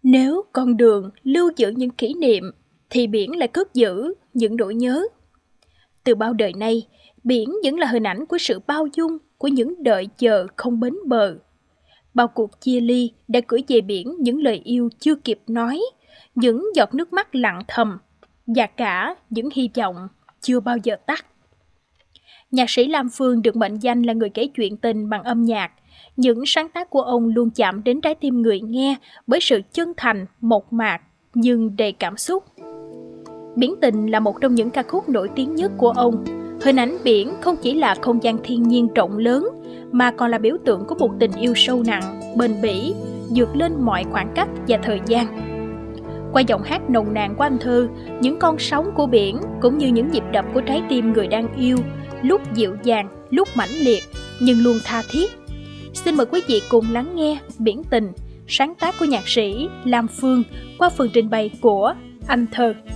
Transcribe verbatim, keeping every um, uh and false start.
Nếu con đường lưu giữ những kỷ niệm, thì biển lại cất giữ những nỗi nhớ. Từ bao đời nay, biển vẫn là hình ảnh của sự bao dung, của những đợi chờ không bến bờ. Bao cuộc chia ly đã gửi về biển những lời yêu chưa kịp nói, những giọt nước mắt lặng thầm, và cả những hy vọng chưa bao giờ tắt. Nhạc sĩ Lam Phương được mệnh danh là người kể chuyện tình bằng âm nhạc. Những sáng tác của ông luôn chạm đến trái tim người nghe bởi sự chân thành, mộc mạc nhưng đầy cảm xúc. Biển Tình là một trong những ca khúc nổi tiếng nhất của ông. Hình ảnh biển không chỉ là không gian thiên nhiên rộng lớn, mà còn là biểu tượng của một tình yêu sâu nặng, bền bỉ, vượt lên mọi khoảng cách và thời gian. Qua giọng hát nồng nàn của anh Thư, những con sóng của biển cũng như những nhịp đập của trái tim người đang yêu, lúc dịu dàng, lúc mãnh liệt, nhưng luôn tha thiết. Xin mời quý vị cùng lắng nghe Biển Tình, sáng tác của nhạc sĩ Lam Phương qua phần trình bày của anh Thơ.